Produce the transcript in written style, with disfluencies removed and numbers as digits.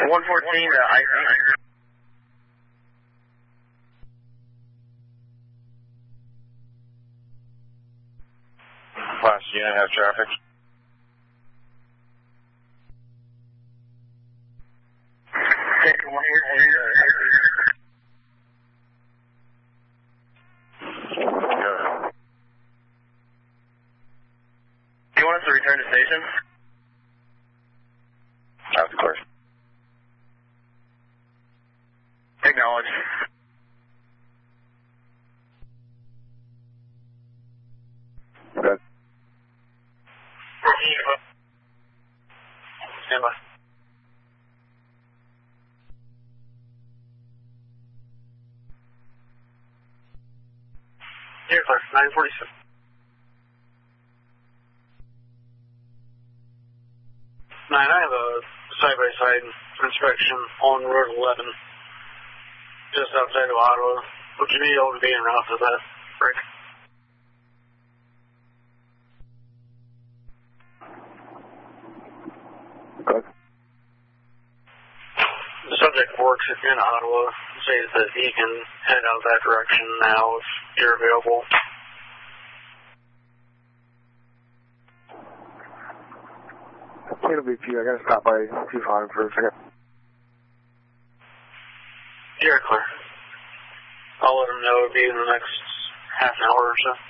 114 to I-8. Last unit have traffic. Take one here. Do you want us to return to station? Of course. Acknowledge. Good. Stand by. Here, clear. 946. 9, I have a side-by-side inspection on Road 11, just outside of Ottawa. Would you be able to be en route to that, Rick? Good. The subject works in Ottawa, says that he can head out that direction now if you're available. It'll be I gotta stop by Tucson for a second. You're clear. I'll let him know it'll be in the next half an hour or so.